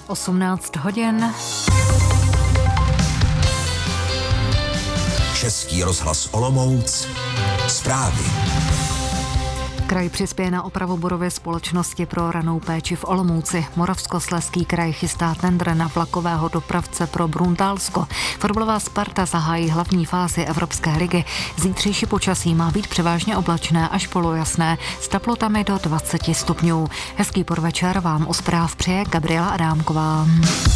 18 hodin. Český rozhlas Olomouc. Zprávy. Kraj přispěje na opravu budovy společnosti pro ranou péči v Olomouci. Moravskoslezský kraj chystá tendr na vlakového dopravce pro Bruntálsko. Fotbalová Sparta zahájí hlavní fázi Evropské ligy. Zítřejší počasí má být převážně oblačné až polojasné s teplotami do 20 stupňů. Hezký podvečer vám u zpráv přeje Gabriela Adámková.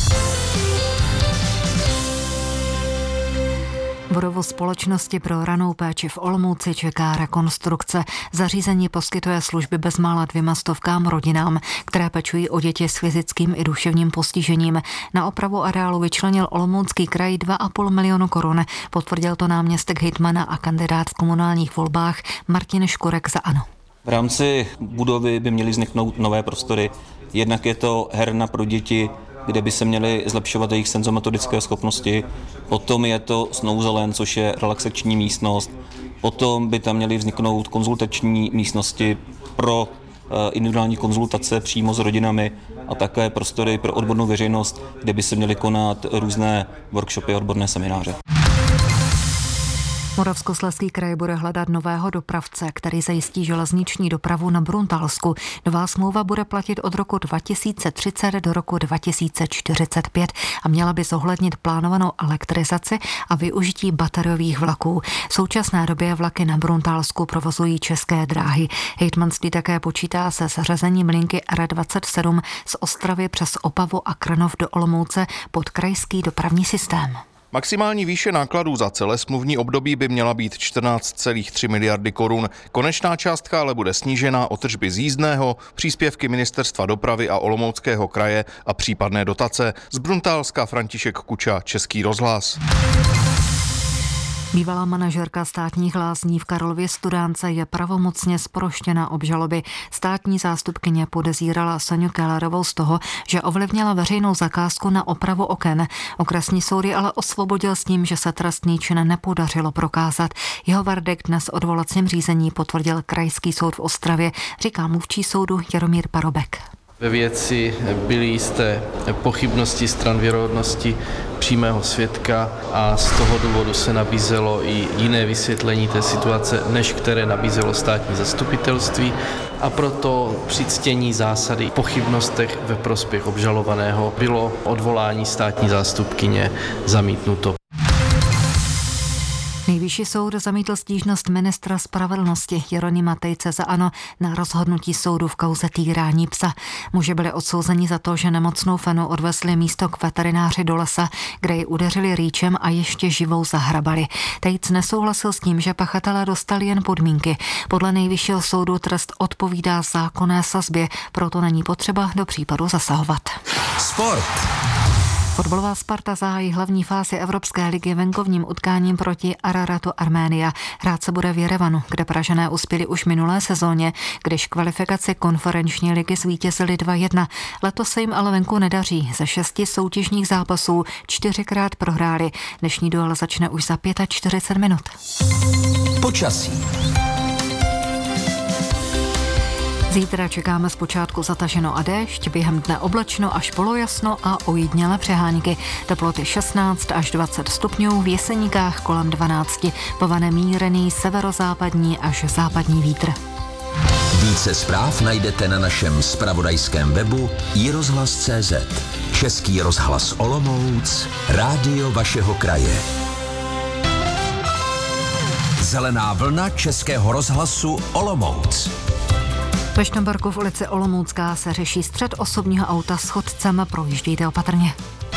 Budovu společnosti pro ranou péči v Olomouci čeká rekonstrukce. Zařízení poskytuje služby bezmála 200 rodinám, které pečují o děti s fyzickým i duševním postižením. Na opravu areálu vyčlenil Olomoucký kraj 2,5 milionu korun. Potvrdil to náměstek hejtmana a kandidát v komunálních volbách Martin Škurek za ANO. V rámci budovy by měly vzniknout nové prostory. Jednak je to herna pro děti, kde by se měly zlepšovat jejich senzomotorické schopnosti. Potom je to snouzelen, což je relaxační místnost. Potom by tam měly vzniknout konzultační místnosti pro individuální konzultace přímo s rodinami a také prostory pro odbornou veřejnost, kde by se měly konat různé workshopy a odborné semináře. Moravskoslezský kraj bude hledat nového dopravce, který zajistí železniční dopravu na Bruntálsku. Nová smlouva bude platit od roku 2030 do roku 2045 a měla by zohlednit plánovanou elektrizaci a využití bateriových vlaků. V současné době vlaky na Bruntálsku provozují České dráhy. Hejtmanství také počítá se zařazením linky R27 z Ostravy přes Opavu a Krnov do Olomouce pod krajský dopravní systém. Maximální výše nákladů za celé smluvní období by měla být 14,3 miliardy korun. Konečná částka ale bude snížena o tržby z jízdného, příspěvky Ministerstva dopravy a Olomouckého kraje a případné dotace. Z Bruntálska František Kuča, Český rozhlas. Bývalá manažerka státních lázní v Karlově Studánce je pravomocně zproštěna obžaloby. Státní zástupkyně podezírala Soňu Kellerovou z toho, že ovlivnila veřejnou zakázku na opravu oken. Okresní soud ji ale osvobodil s tím, že se trestný čin nepodařilo prokázat. Jeho verdikt dnes odvolacím řízení potvrdil Krajský soud v Ostravě, říká mluvčí soudu Jaromír Parobek. Ve věci byly jisté pochybnosti stran věrohodnosti přímého svědka a z toho důvodu se nabízelo i jiné vysvětlení té situace, než které nabízelo státní zastupitelství, a proto při ctění zásady pochybnostech ve prospěch obžalovaného bylo odvolání státní zástupkyně zamítnuto. Nejvyšší soud zamítl stížnost ministra spravedlnosti Jeronýma Tejce za ANO na rozhodnutí soudu v kauze týrání psa. Muži byli odsouzeni za to, že nemocnou Fenu odvezli místo k veterináři do lesa, kde ji udeřili rýčem a ještě živou zahrabali. Tejc nesouhlasil s tím, že pachatelé dostali jen podmínky. Podle Nejvyššího soudu trest odpovídá zákonné sazbě, proto není potřeba do případu zasahovat. Sport. Fotbalová Sparta zahájí hlavní fázi Evropské ligy venkovním utkáním proti Araratu Arménia. Hrát se bude v Jerevanu, kde Pražané uspěli už minulé sezóně, když kvalifikaci konferenční ligy zvítězili 2-1. Letos se jim ale venku nedaří. Ze 6 soutěžních zápasů 4krát prohráli. Dnešní duel začne už za 45 minut. Počasí. Zítra čekáme zpočátku zataženo a déšť, během dne oblačno až polojasno a ojedinělé přehánky. Teploty 16 až 20 stupňů, v Jeseníkách kolem 12. Povane mírný severozápadní až západní vítr. Více zpráv najdete na našem zpravodajském webu iRozhlas.cz. Český rozhlas Olomouc, rádio vašeho kraje. Zelená vlna Českého rozhlasu Olomouc. Ve Štomberku v ulici Olomoucká se řeší střet osobního auta s chodcem, projíždějte opatrně.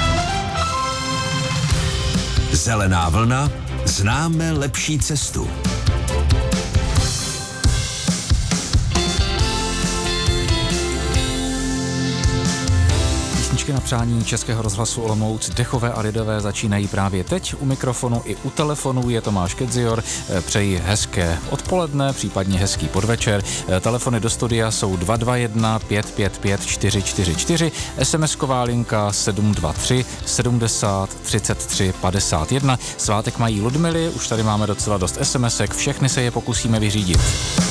Zelená vlna, známe lepší cestu. Písničky na přání Českého rozhlasu Olomouc, dechové a lidové, začínají právě teď. U mikrofonu i u telefonu je Tomáš Kedzior. Přeji hezké odpoledne, případně hezký podvečer. Telefony do studia jsou 221 555 444, SMS-ková linka 723 70 33 51. Svátek mají Ludmily, už tady máme docela dost SMSek, všechny se je pokusíme vyřídit.